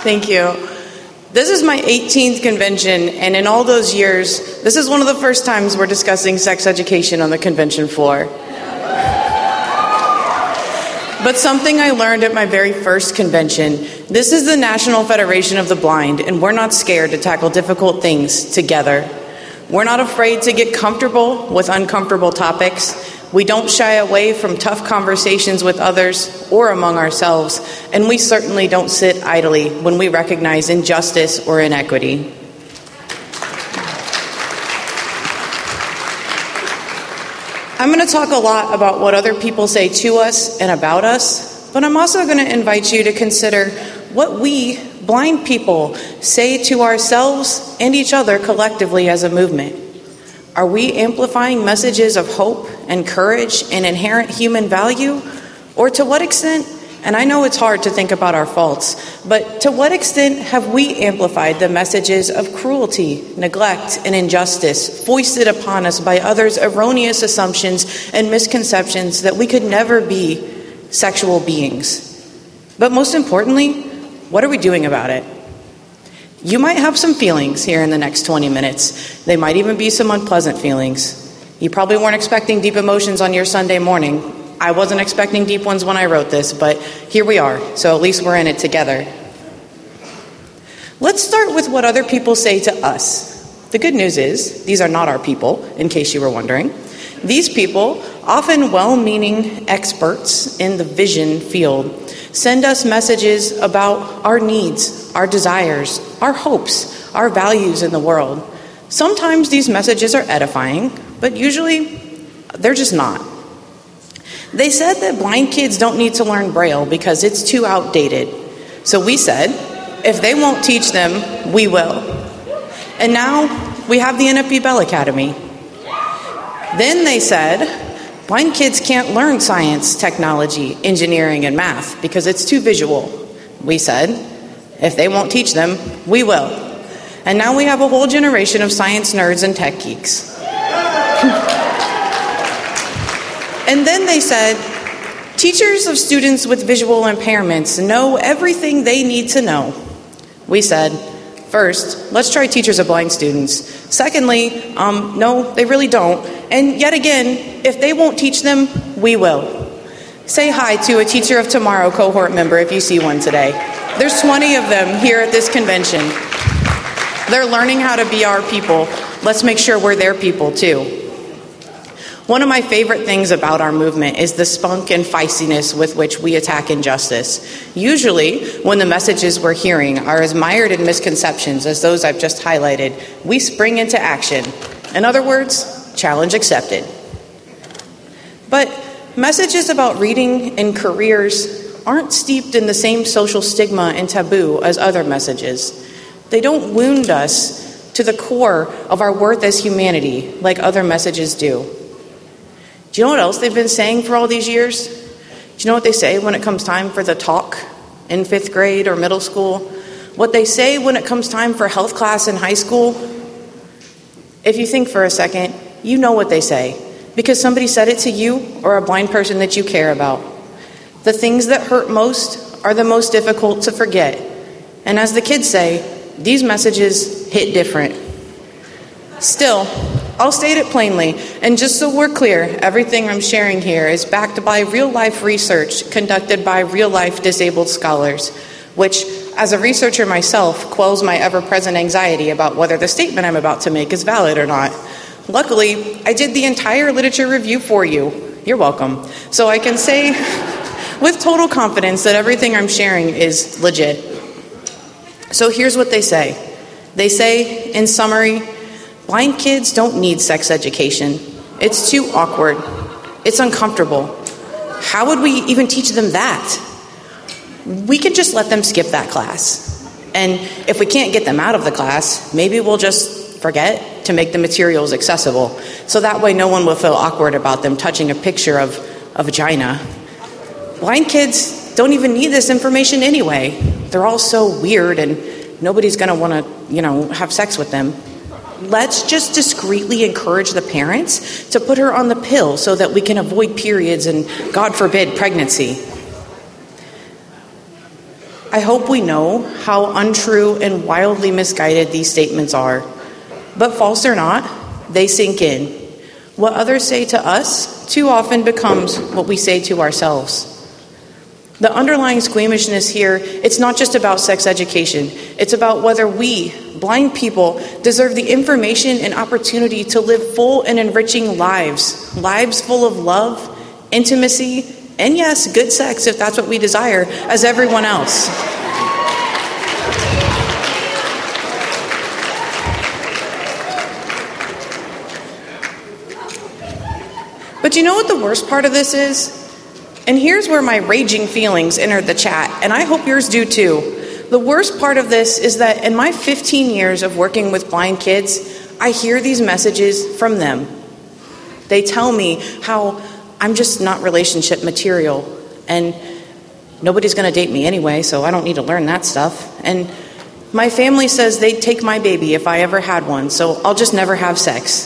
Thank you. This is my 18th convention, and in all those years, this is one of the first times we're discussing sex education on the convention floor. But something I learned at my very first convention, this is the National Federation of the Blind, and we're not scared to tackle difficult things together. We're not afraid to get comfortable with uncomfortable topics. We don't shy away from tough conversations with others or among ourselves, and we certainly don't sit idly when we recognize injustice or inequity. I'm going to talk a lot about what other people say to us and about us, but I'm also going to invite you to consider what we, blind people, say to ourselves and each other collectively as a movement. Are we amplifying messages of hope and courage and inherent human value? Or to what extent, and I know it's hard to think about our faults, but to what extent have we amplified the messages of cruelty, neglect, and injustice foisted upon us by others' erroneous assumptions and misconceptions that we could never be sexual beings? But most importantly, what are we doing about it? You might have some feelings here in the next 20 minutes. They might even be some unpleasant feelings. You probably weren't expecting deep emotions on your Sunday morning. I wasn't expecting deep ones when I wrote this, but here we are, so at least we're in it together. Let's start with what other people say to us. The good news is, these are not our people, in case you were wondering. These people, often well-meaning experts in the vision field, send us messages about our needs, our desires, our hopes, our values in the world. Sometimes these messages are edifying, but usually they're just not. They said that blind kids don't need to learn Braille because it's too outdated. So we said, if they won't teach them, we will. And now we have the NFB Bell Academy. Then they said, blind kids can't learn science, technology, engineering, and math because it's too visual. We said, if they won't teach them, we will. And now we have a whole generation of science nerds and tech geeks. And then they said, teachers of students with visual impairments know everything they need to know. We said, first, let's try teachers of blind students. Secondly, no, they really don't. And yet again, if they won't teach them, we will. Say hi to a Teacher of Tomorrow cohort member if you see one today. There's 20 of them here at this convention. They're learning how to be our people. Let's make sure we're their people too. One of my favorite things about our movement is the spunk and feistiness with which we attack injustice. Usually, when the messages we're hearing are as mired in misconceptions as those I've just highlighted, we spring into action. In other words, challenge accepted. But messages about reading and careers aren't steeped in the same social stigma and taboo as other messages. They don't wound us to the core of our worth as humanity like other messages do. Do you know what else they've been saying for all these years? Do you know what they say when it comes time for the talk in 5th grade or middle school? What they say when it comes time for health class in high school? If you think for a second, you know what they say because somebody said it to you or a blind person that you care about. The things that hurt most are the most difficult to forget. And as the kids say, these messages hit different. Still, I'll state it plainly, and just so we're clear, everything I'm sharing here is backed by real-life research conducted by real-life disabled scholars, which, as a researcher myself, quells my ever-present anxiety about whether the statement I'm about to make is valid or not. Luckily, I did the entire literature review for you. You're welcome. So I can say with total confidence that everything I'm sharing is legit. So here's what they say. They say, in summary, blind kids don't need sex education. It's too awkward. It's uncomfortable. How would we even teach them that? We can just let them skip that class. And if we can't get them out of the class, maybe we'll just forget to make the materials accessible. So that way no one will feel awkward about them touching a picture of a vagina. Blind kids don't even need this information anyway. They're all so weird and nobody's going to want to, have sex with them. Let's just discreetly encourage the parents to put her on the pill so that we can avoid periods and, God forbid, pregnancy. I hope we know how untrue and wildly misguided these statements are. But false or not, they sink in. What others say to us too often becomes what we say to ourselves. The underlying squeamishness here, it's not just about sex education. It's about whether we, blind people, deserve the information and opportunity to live full and enriching lives. Lives full of love, intimacy, and yes, good sex if that's what we desire, as everyone else. But you know what the worst part of this is? And here's where my raging feelings entered the chat, and I hope yours do too. The worst part of this is that in my 15 years of working with blind kids, I hear these messages from them. They tell me how I'm just not relationship material, and nobody's going to date me anyway, so I don't need to learn that stuff. And my family says they'd take my baby if I ever had one, so I'll just never have sex.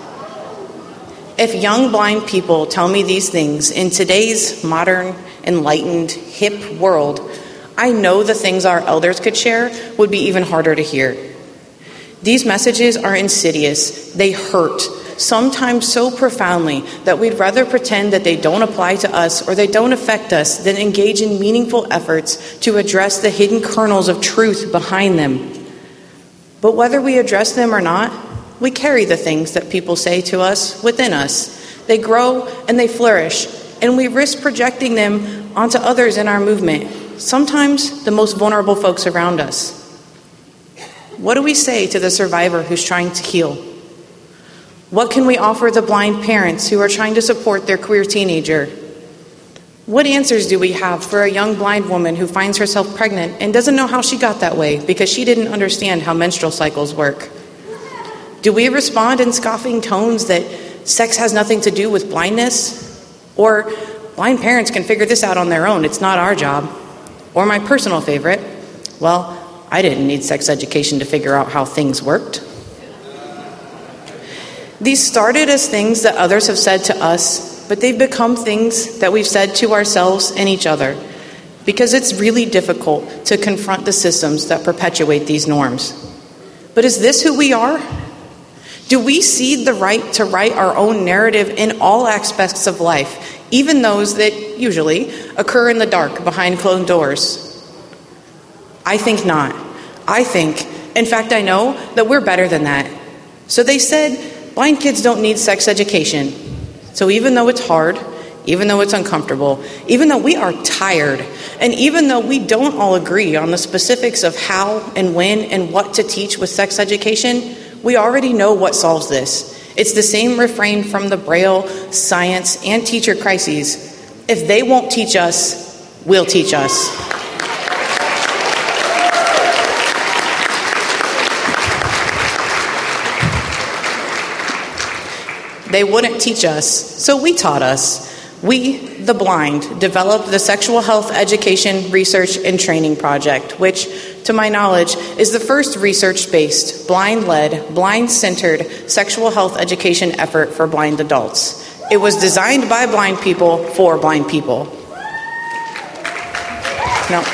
If young blind people tell me these things in today's modern, enlightened, hip world, I know the things our elders could share would be even harder to hear. These messages are insidious. They hurt, sometimes so profoundly that we'd rather pretend that they don't apply to us or they don't affect us than engage in meaningful efforts to address the hidden kernels of truth behind them. But whether we address them or not, we carry the things that people say to us within us. They grow and they flourish, and we risk projecting them onto others in our movement, sometimes the most vulnerable folks around us. What do we say to the survivor who's trying to heal? What can we offer the blind parents who are trying to support their queer teenager? What answers do we have for a young blind woman who finds herself pregnant and doesn't know how she got that way because she didn't understand how menstrual cycles work? Do we respond in scoffing tones that sex has nothing to do with blindness? Or blind parents can figure this out on their own, it's not our job? Or my personal favorite, well, I didn't need sex education to figure out how things worked. These started as things that others have said to us, but they've become things that we've said to ourselves and each other, because it's really difficult to confront the systems that perpetuate these norms. But is this who we are? Do we cede the right to write our own narrative in all aspects of life, even those that usually occur in the dark behind closed doors? I think not. In fact, I know that we're better than that. So they said blind kids don't need sex education. So even though it's hard, even though it's uncomfortable, even though we are tired, and even though we don't all agree on the specifics of how and when and what to teach with sex education, we already know what solves this. It's the same refrain from the Braille, science, and teacher crises. If they won't teach us, we'll teach us. They wouldn't teach us, so we taught us. We, the blind, developed the Sexual Health Education Research and Training Project, which, to my knowledge, is the first research-based, blind-led, blind-centered sexual health education effort for blind adults. It was designed by blind people for blind people. Now,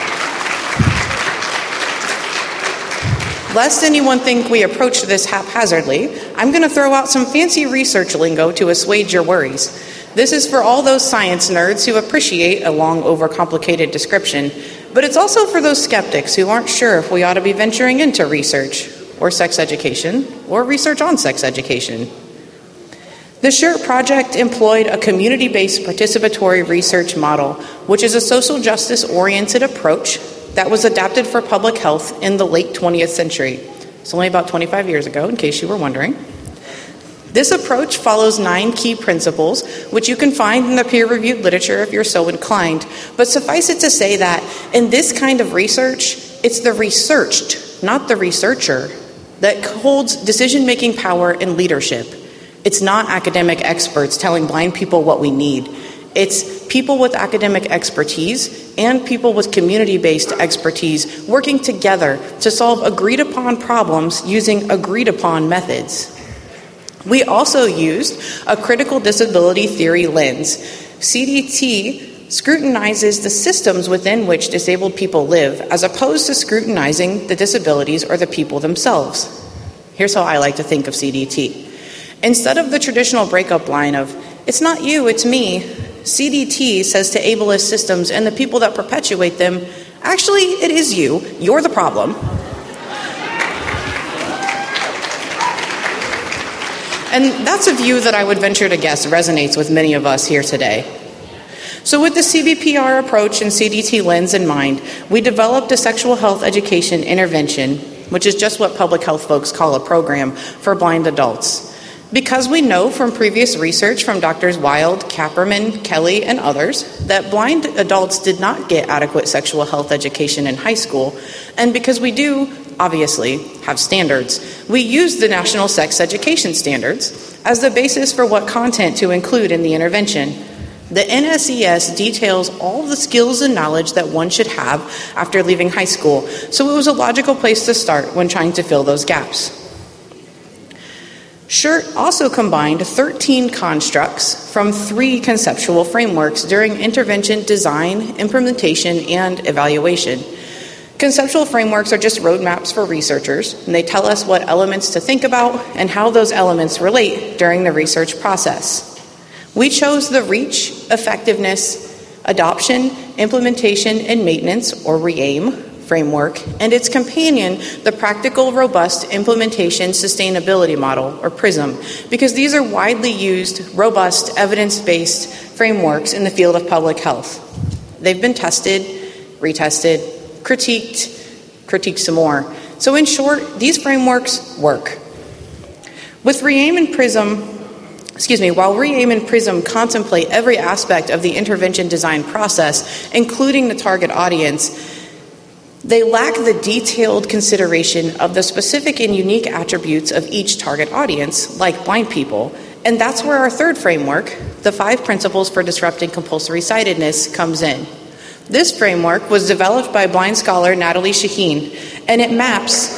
lest anyone think we approached this haphazardly, I'm going to throw out some fancy research lingo to assuage your worries. This is for all those science nerds who appreciate a long, overcomplicated description, but it's also for those skeptics who aren't sure if we ought to be venturing into research, or sex education, or research on sex education. The SHIRT project employed a community-based participatory research model, which is a social justice-oriented approach that was adapted for public health in the late 20th century. It's only about 25 years ago, in case you were wondering. This approach follows 9 key principles, which you can find in the peer-reviewed literature if you're so inclined. But suffice it to say that in this kind of research, it's the researched, not the researcher, that holds decision-making power and leadership. It's not academic experts telling blind people what we need. It's people with academic expertise and people with community-based expertise working together to solve agreed-upon problems using agreed-upon methods. We also used a critical disability theory lens. CDT scrutinizes the systems within which disabled people live, as opposed to scrutinizing the disabilities or the people themselves. Here's how I like to think of CDT. Instead of the traditional breakup line of, "It's not you, it's me," CDT says to ableist systems and the people that perpetuate them, "Actually, it is you. You're the problem." And that's a view that I would venture to guess resonates with many of us here today. So with the CBPR approach and CDT lens in mind, we developed a sexual health education intervention, which is just what public health folks call a program for blind adults. Because we know from previous research from Drs. Wild, Kapperman, Kelly, and others that blind adults did not get adequate sexual health education in high school, and because we do, obviously, have standards, we use the National Sex Education Standards as the basis for what content to include in the intervention. The NSES details all the skills and knowledge that one should have after leaving high school, so it was a logical place to start when trying to fill those gaps. SCHRT also combined 13 constructs from 3 conceptual frameworks during intervention design, implementation, and evaluation. Conceptual frameworks are just roadmaps for researchers, and they tell us what elements to think about and how those elements relate during the research process. We chose the Reach, Effectiveness, Adoption, Implementation, and Maintenance, or REAIM, framework, and its companion, the Practical, Robust Implementation Sustainability Model, or PRISM, because these are widely used, robust, evidence-based frameworks in the field of public health. They've been tested, retested, critiqued some more. So in short, these frameworks work. With REAIM and PRISM, while REAIM and PRISM contemplate every aspect of the intervention design process, including the target audience, they lack the detailed consideration of the specific and unique attributes of each target audience, like blind people, and that's where our third framework, the 5 Principles for Disrupting Compulsory Sightedness, comes in. This framework was developed by blind scholar Natalie Shaheen, and it maps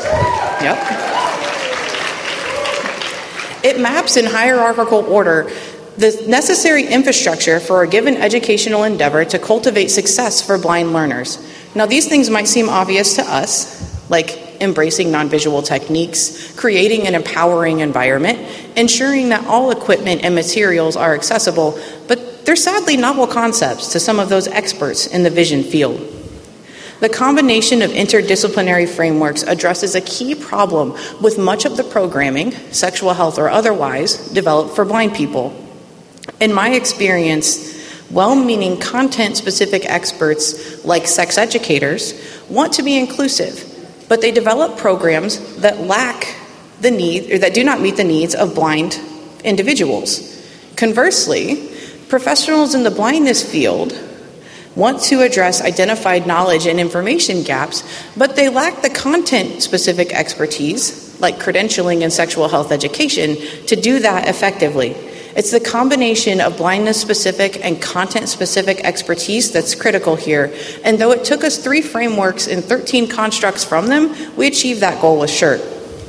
in hierarchical order the necessary infrastructure for a given educational endeavor to cultivate success for blind learners. Now, these things might seem obvious to us, like embracing non-visual techniques, creating an empowering environment, ensuring that all equipment and materials are accessible, but they're sadly novel concepts to some of those experts in the vision field. The combination of interdisciplinary frameworks addresses a key problem with much of the programming, sexual health or otherwise, developed for blind people. In my experience, well-meaning content-specific experts, like sex educators, want to be inclusive, but they develop programs that do not meet the needs of blind individuals. Conversely, professionals in the blindness field want to address identified knowledge and information gaps, but they lack the content-specific expertise, like credentialing and sexual health education, to do that effectively. It's the combination of blindness-specific and content-specific expertise that's critical here, and though it took us 3 frameworks and 13 constructs from them, we achieved that goal with SCHRT.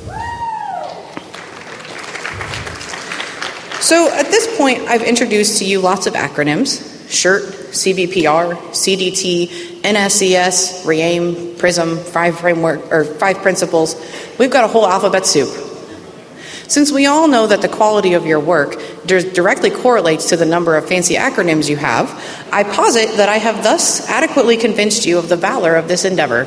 So at this point, I've introduced to you lots of acronyms: SCHRT, CBPR, CDT, NSES, REAIM, PRISM, 5 principles. We've got a whole alphabet soup. Since we all know that the quality of your work directly correlates to the number of fancy acronyms you have, I posit that I have thus adequately convinced you of the valor of this endeavor.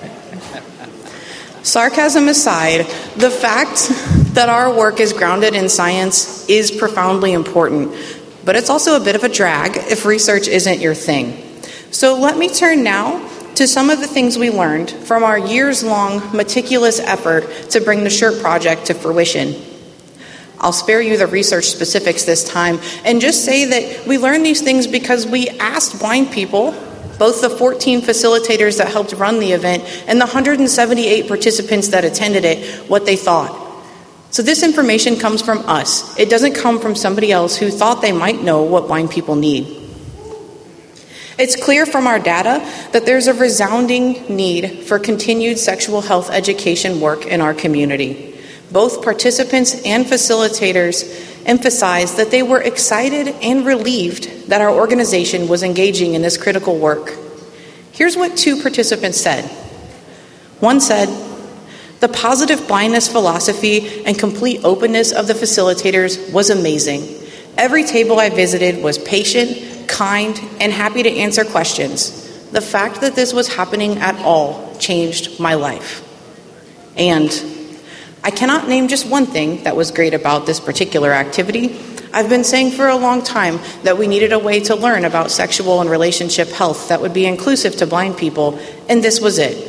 Sarcasm aside, the fact that our work is grounded in science is profoundly important, but it's also a bit of a drag if research isn't your thing. So let me turn now to some of the things we learned from our years-long meticulous effort to bring the SCHRT project to fruition. I'll spare you the research specifics this time and just say that we learned these things because we asked blind people, both the 14 facilitators that helped run the event and the 178 participants that attended it, what they thought. So this information comes from us. It doesn't come from somebody else who thought they might know what blind people need. It's clear from our data that there's a resounding need for continued sexual health education work in our community. Both participants and facilitators emphasized that they were excited and relieved that our organization was engaging in this critical work. Here's what 2 participants said. One said, "The positive blindness philosophy and complete openness of the facilitators was amazing. Every table I visited was patient, kind, and happy to answer questions. The fact that this was happening at all changed my life." And I cannot name just one thing that was great about this particular activity. I've been saying for a long time that we needed a way to learn about sexual and relationship health that would be inclusive to blind people, and this was it.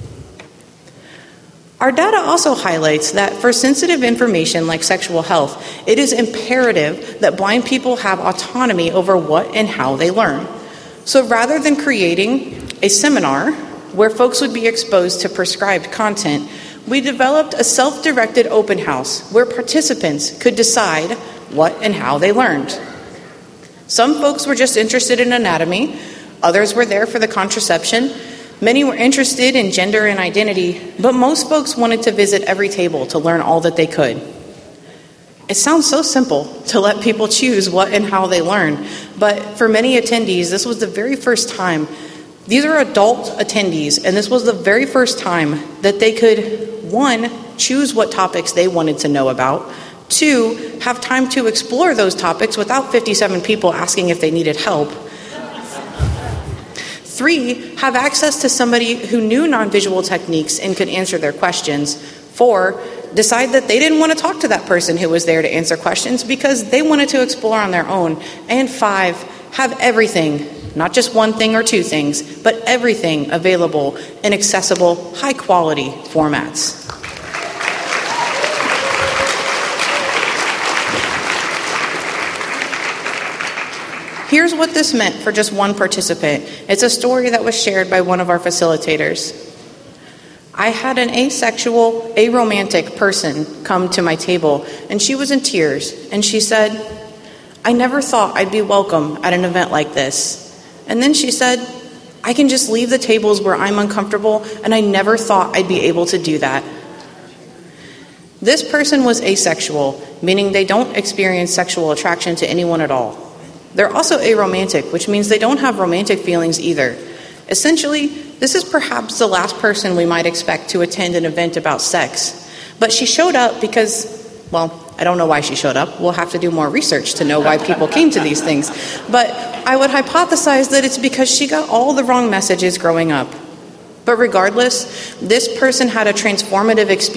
Our data also highlights that for sensitive information like sexual health, it is imperative that blind people have autonomy over what and how they learn. So rather than creating a seminar where folks would be exposed to prescribed content, we developed a self-directed open house where participants could decide what and how they learned. Some folks were just interested in anatomy, others were there for the contraception, many were interested in gender and identity, but most folks wanted to visit every table to learn all that they could. It sounds so simple to let people choose what and how they learn, but for many attendees, this was the very first time. These are adult attendees, and this was the very first time that they could, 1, choose what topics they wanted to know about, 2, have time to explore those topics without 57 people asking if they needed help, 3, have access to somebody who knew non-visual techniques and could answer their questions, 4, decide that they didn't want to talk to that person who was there to answer questions because they wanted to explore on their own, and 5, have everything, not just one thing or 2 things, but everything available in accessible, high-quality formats. Here's what this meant for just one participant. It's a story that was shared by one of our facilitators. I had an asexual, aromantic person come to my table, and she was in tears, and she said, "I never thought I'd be welcome at an event like this." And then she said, "I can just leave the tables where I'm uncomfortable, and I never thought I'd be able to do that." This person was asexual, meaning they don't experience sexual attraction to anyone at all. They're also aromantic, which means they don't have romantic feelings either. Essentially, this is perhaps the last person we might expect to attend an event about sex. But she showed up because, well, I don't know why she showed up. We'll have to do more research to know why people came to these things. But I would hypothesize that it's because she got all the wrong messages growing up. But regardless, this person had a transformative experience